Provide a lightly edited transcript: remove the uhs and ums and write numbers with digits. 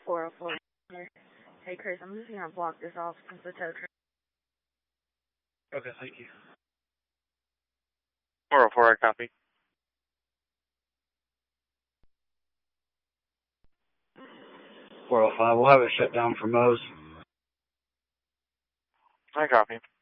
404. Hey, Chris, I'm just gonna block this off since the tow truck. Okay, thank you. 404, I copy. 405, we'll have it shut down for Moe's. I copy.